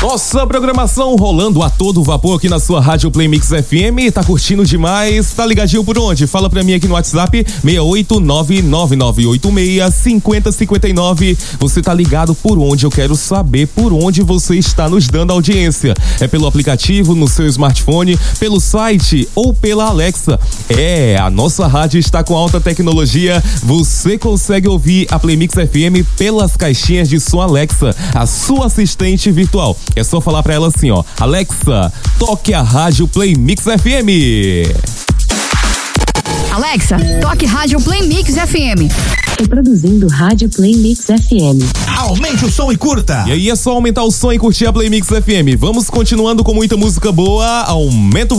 Nossa programação rolando a todo vapor aqui na sua Rádio Play Mix FM. Tá curtindo demais? Tá ligadinho por onde? Fala pra mim aqui no WhatsApp 68999865059. Você tá ligado por onde? Eu quero saber por onde você está nos dando audiência. É pelo aplicativo, no seu smartphone, pelo site ou pela Alexa. A nossa rádio está com alta tecnologia. Você consegue ouvir a Play Mix FM pelas caixinhas de som Alexa, a sua assistente virtual. É só falar pra ela assim, ó: Alexa, toque a rádio Play Mix FM. Alexa, toque rádio Play Mix FM. Reproduzindo rádio Play Mix FM. Aumente o som e curta. E aí é só aumentar o som e curtir a Play Mix FM. Vamos continuando com muita música boa. Aumenta o